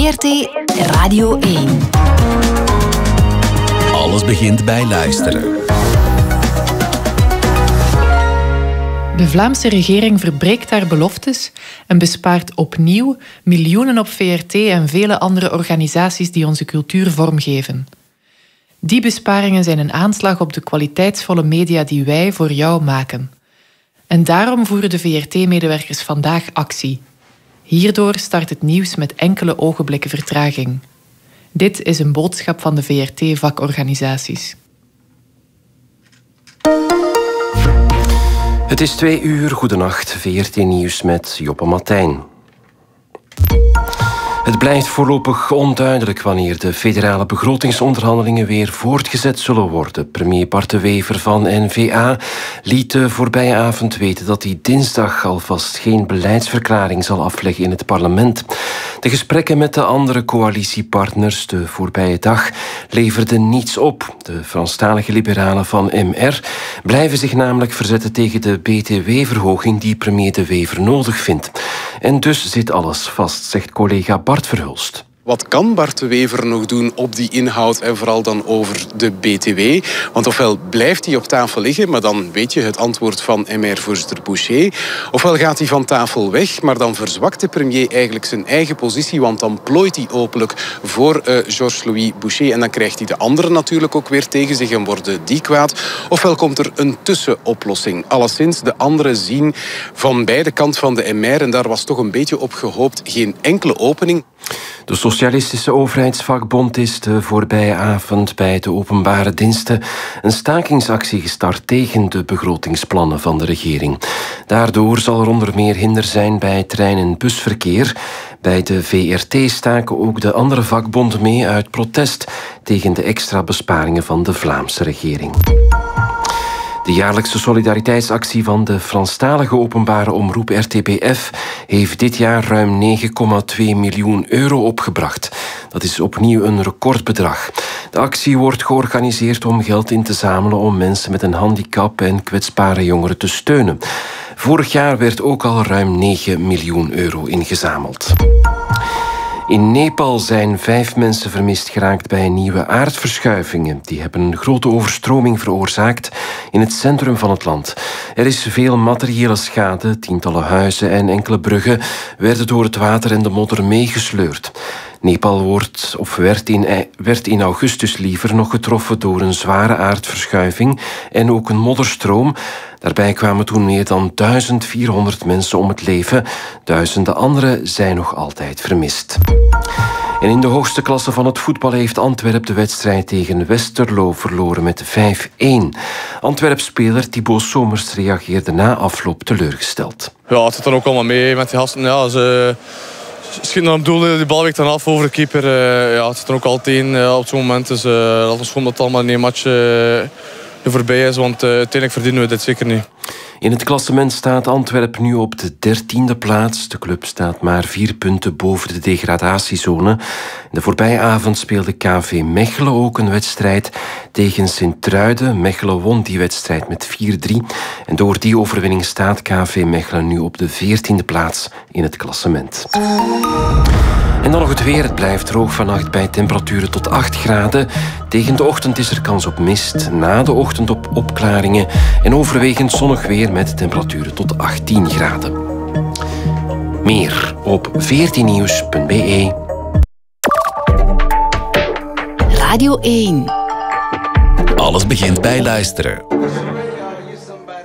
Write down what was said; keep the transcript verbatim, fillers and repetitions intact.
V R T Radio één. Alles begint bij luisteren. De Vlaamse regering verbreekt haar beloftes en bespaart opnieuw miljoenen op V R T en vele andere organisaties die onze cultuur vormgeven. Die besparingen zijn een aanslag op de kwaliteitsvolle media die wij voor jou maken. En daarom voeren de V R T-medewerkers vandaag actie. Hierdoor start het nieuws met enkele ogenblikken vertraging. Dit is een boodschap van de V R T-vakorganisaties. Het is twee uur, goedenacht, V R T-nieuws met Joppe Martijn. Het blijft voorlopig onduidelijk wanneer de federale begrotingsonderhandelingen weer voortgezet zullen worden. Premier Bart De Wever van N V A liet de voorbije avond weten dat hij dinsdag alvast geen beleidsverklaring zal afleggen in het parlement. De gesprekken met de andere coalitiepartners de voorbije dag leverden niets op. De Franstalige liberalen van M R blijven zich namelijk verzetten tegen de B T W-verhoging die premier De Wever nodig vindt. En dus zit alles vast, zegt collega Bart Verhulst. Wat kan Bart De Wever nog doen op die inhoud en vooral dan over de B T W? Want ofwel blijft hij op tafel liggen, maar dan weet je het antwoord van M R-voorzitter Boucher. Ofwel gaat hij van tafel weg, maar dan verzwakt de premier eigenlijk zijn eigen positie, want dan plooit hij openlijk voor uh, Georges-Louis Boucher en dan krijgt hij de anderen natuurlijk ook weer tegen zich en worden die kwaad. Ofwel komt er een tussenoplossing. Alleszins, de anderen zien van beide kanten van de M R, en daar was toch een beetje op gehoopt, geen enkele opening. De Socialistische Overheidsvakbond is de voorbije avond bij de openbare diensten een stakingsactie gestart tegen de begrotingsplannen van de regering. Daardoor zal er onder meer hinder zijn bij trein- en busverkeer. Bij de V R T staken ook de andere vakbonden mee uit protest tegen de extra besparingen van de Vlaamse regering. De jaarlijkse solidariteitsactie van de Franstalige openbare omroep R T B F heeft dit jaar ruim negen komma twee miljoen euro opgebracht. Dat is opnieuw een recordbedrag. De actie wordt georganiseerd om geld in te zamelen om mensen met een handicap en kwetsbare jongeren te steunen. Vorig jaar werd ook al ruim negen miljoen euro ingezameld. In Nepal zijn vijf mensen vermist geraakt bij nieuwe aardverschuivingen. Die hebben een grote overstroming veroorzaakt in het centrum van het land. Er is veel materiële schade, tientallen huizen en enkele bruggen werden door het water en de modder meegesleurd. Nepal wordt, of werd, in, werd in augustus liever nog getroffen door een zware aardverschuiving en ook een modderstroom. Daarbij kwamen toen meer dan duizend vierhonderd mensen om het leven. Duizenden anderen zijn nog altijd vermist. En in de hoogste klasse van het voetbal heeft Antwerp de wedstrijd tegen Westerlo verloren met vijf-één. Antwerp-speler Thibaut Somers reageerde na afloop teleurgesteld. Ja, het zit dan ook allemaal mee met die gasten. Ja, ze schieten dan op doel, die bal weekt dan af over de keeper. Uh, ja, het zit er ook altijd in uh, op zo'n moment. Dus uh, laten we gewoon dat het allemaal in één match uh, voorbij is, want uh, uiteindelijk verdienen we dit zeker niet. In het klassement staat Antwerp nu op de dertiende plaats. De club staat maar vier punten boven de degradatiezone. De voorbije avond speelde K V Mechelen ook een wedstrijd tegen Sint-Truiden. Mechelen won die wedstrijd met vier drie. En door die overwinning staat K V Mechelen nu op de veertiende plaats in het klassement. En dan nog het weer. Het blijft droog vannacht bij temperaturen tot acht graden. Tegen de ochtend is er kans op mist. Na de ochtend op opklaringen. En overwegend zonnig weer met temperaturen tot achttien graden. Meer op v r t nieuws punt b e. Radio één. Alles begint bij luisteren.